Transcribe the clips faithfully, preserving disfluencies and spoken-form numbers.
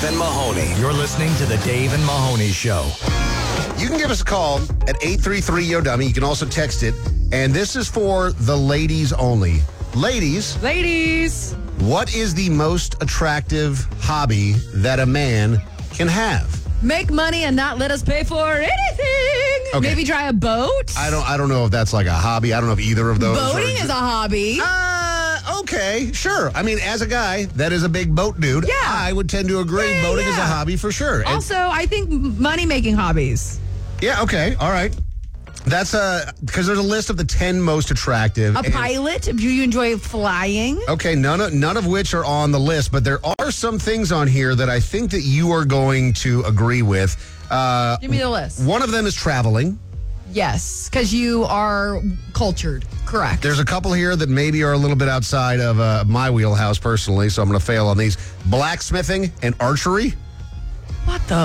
Dave and Mahoney. You're listening to the Dave and Mahoney Show. You can give us a call at eight three three, Y O, dummy. You can also text it. And this is for the ladies only. Ladies. Ladies. What is the most attractive hobby that a man can have? Make money and not let us pay for anything. Okay. Maybe try a boat. I don't I don't know if that's like a hobby. I don't know if either of those. Boating are, is a hobby. Uh, okay, sure. I mean, as a guy that is a big boat dude, Yeah. I would tend to agree. Yeah, Boating yeah. is a hobby for sure. And- Also, I think money-making hobbies. yeah, okay, all right. That's uh because there's a list of the ten most attractive. A and- pilot. Do you enjoy flying? Okay, none of none of which are on the list, but there are some things on here that I think that you are going to agree with. Uh, Give me the list. One of them is traveling. Yes, because you are cultured. Correct. There's a couple here that maybe are a little bit outside of uh, my wheelhouse personally, so I'm going to fail on these. Blacksmithing and archery. What the?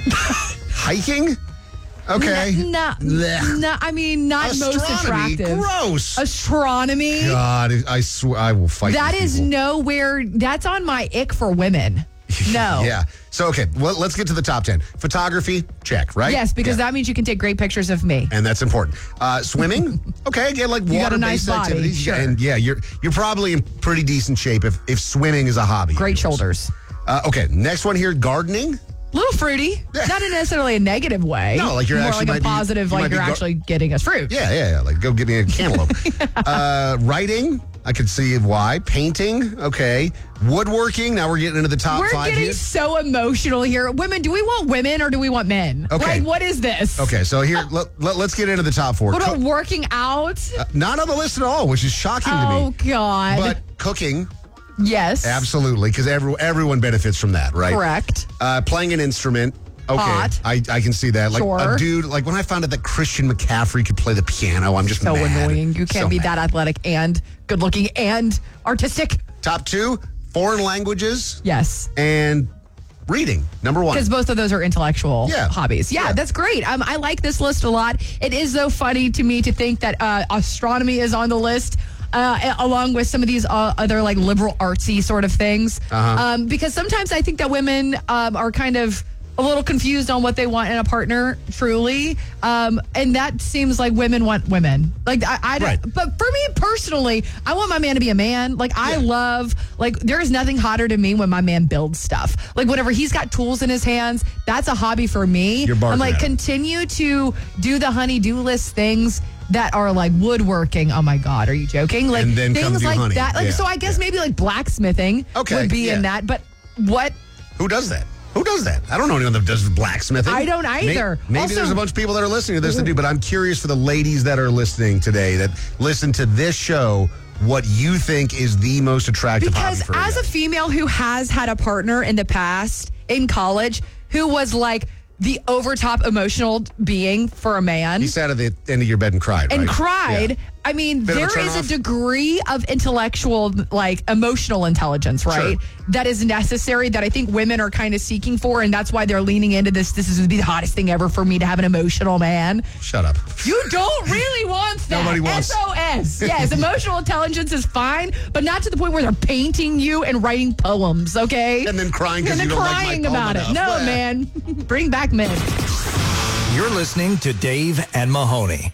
F- Hiking. Okay. No, Blech. no, I mean, not most Astronomy. attractive. Gross. Astronomy. God, I swear I will fight. That these is people. nowhere. That's on my ick for women. No. Yeah. So, okay, well, let's get to the top ten. Photography, check, right? Yes, because Yeah. that means you can take great pictures of me. And that's important. Uh, swimming, okay, again, like You got a water-based nice body, activities. sure. And yeah, you're you're probably in pretty decent shape if, if swimming is a hobby. Great of yours. shoulders. Uh, okay, next one here, gardening. Little fruity. Not in necessarily a negative way. No, like you're more actually like might a be- positive, you might like be you're gar- actually getting us fruit. Yeah, yeah, yeah. Like go get me a cantaloupe. uh, writing, I could see why. Painting, okay. Woodworking. Now we're getting into the top We're five getting here. so emotional here. Women, do we want women or do we want men? Okay. Like, what is this? Okay, so here let, let, let's get into the top four. What about Cook- working out? uh, not on the list at all, which is shocking Oh, to me. God. But cooking, yes. absolutely, because every, everyone benefits from that, right? Correct. Uh, playing an instrument. Okay, Hot. I, I can see that. Like Sure. a dude, like when I found out that Christian McCaffrey could play the piano, I'm just So mad. annoying. You can't So be mad. that athletic and good looking and artistic. Top two, foreign languages Yes. and reading. Number one. Because both of those are intellectual Yeah. hobbies. Yeah, Yeah. that's great. Um, I like this list a lot. It is, though, funny to me to think that uh, astronomy is on the list. Uh, along with some of these uh, other like liberal artsy sort of things. Uh-huh. Um, because sometimes I think that women um, are kind of a little confused on what they want in a partner, truly. Um, and that seems like women want women. Like, I, I Right. But for me personally, I want my man to be a man. Like, I Yeah. love, like, there is nothing hotter to me when my man builds stuff. Like, whenever he's got tools in his hands, that's a hobby for me. You're barking I'm like, at him. continue to do the honey-do list things that are like woodworking. Oh my God, are you joking? Like And then come things do like honey. that. Like Yeah, so, I guess yeah. maybe like blacksmithing Okay, would be yeah. in that. But what? Who does that? Who does that? I don't know anyone that does blacksmithing. I don't May- either. Maybe, Also- there's a bunch of people that are listening to this that do, but I'm curious for the ladies that are listening today that listen to this show, what you think is the most attractive Because hobby for as a a guy. female who has had a partner in the past in college who was like the overtop emotional being for a man He sat at the end of your bed and cried, and right? cried. Yeah. I mean, Bit of a there is a turnoff. degree of intellectual, like emotional intelligence, right? Sure. That is necessary that I think women are kind of seeking for. And that's why they're leaning into this. This is going to be the hottest thing ever for me to have an emotional man. Shut up. You don't really want that. Nobody wants- S O S. Yes, emotional intelligence is fine, but not to the point where they're painting you and writing poems, okay? And then crying 'cause And then you don't like my crying poem about it. enough. No, Bleh. man. Bring back men. You're listening to Dave and Mahoney.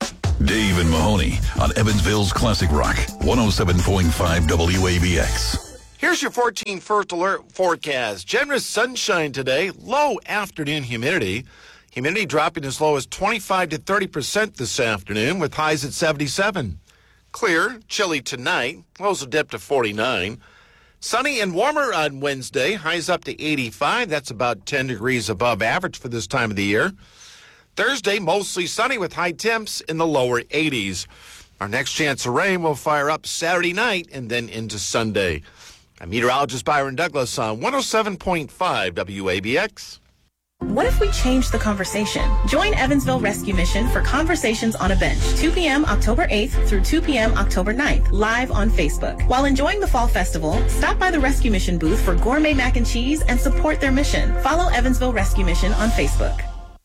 Dave and Mahoney on Evansville's Classic Rock, one oh seven point five W A B X. Here's your fourteen first alert forecast. Generous sunshine today, low afternoon humidity. Humidity dropping as low as twenty-five to thirty percent this afternoon with highs at seventy-seven. Clear, chilly tonight, lows will dip to forty-nine. Sunny and warmer on Wednesday, highs up to eighty-five. That's about ten degrees above average for this time of the year. Thursday, mostly sunny with high temps in the lower eighties. Our next chance of rain will fire up Saturday night and then into Sunday. I'm meteorologist Byron Douglas on one oh seven point five W A B X. What if we change the conversation? Join Evansville Rescue Mission for Conversations on a Bench, two p.m. October eighth through two p.m. October ninth, live on Facebook. While enjoying the Fall Festival, stop by the Rescue Mission booth for gourmet mac and cheese and support their mission. Follow Evansville Rescue Mission on Facebook.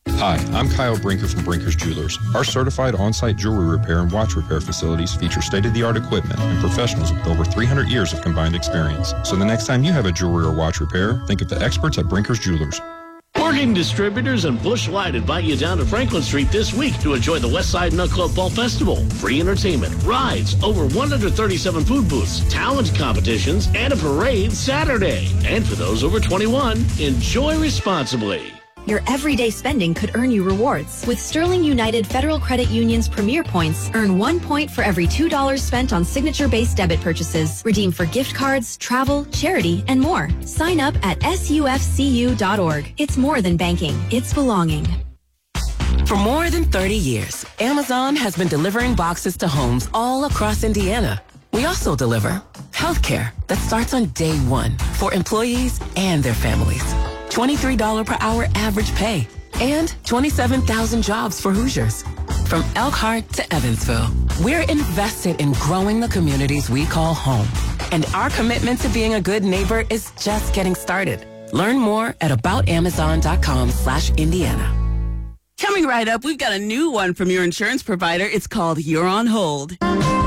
Hi, I'm Kyle Brinker from Brinker's Jewelers. Our certified on-site jewelry repair and watch repair facilities feature state-of-the-art equipment and professionals with over three hundred years of combined experience. So the next time you have a jewelry or watch repair, think of the experts at Brinker's Jewelers. Working Distributors and Busch Light invite you down to Franklin Street this week to enjoy the Westside Nut Club Fall Festival. Free entertainment, rides, over one hundred thirty-seven food booths, talent competitions, and a parade Saturday. And for those over twenty-one, enjoy responsibly. Your everyday spending could earn you rewards. With Sterling United Federal Credit Union's Premier Points, earn one point for every two dollars spent on signature-based debit purchases. Redeem for gift cards, travel, charity, and more. Sign up at S U F C U dot org. It's more than banking. It's belonging. For more than thirty years, Amazon has been delivering boxes to homes all across Indiana. We also deliver healthcare that starts on day one for employees and their families. twenty-three dollars per hour average pay, and twenty-seven thousand jobs for Hoosiers. From Elkhart to Evansville, we're invested in growing the communities we call home. And our commitment to being a good neighbor is just getting started. Learn more at about amazon dot com slash Indiana. Coming right up, we've got a new one from your insurance provider. It's called You're on Hold.